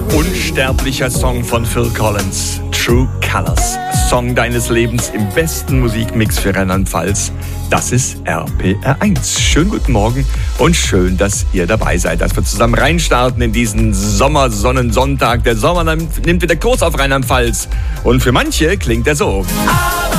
Unsterblicher Song von Phil Collins, True Colors. Song deines Lebens im besten Musikmix für Rheinland-Pfalz. Das ist RPR1. Schönen guten Morgen und schön, dass ihr dabei seid, dass wir zusammen reinstarten in diesen Sommersonnensonntag. Der Sommer nimmt wieder Kurs auf Rheinland-Pfalz und für manche klingt er so.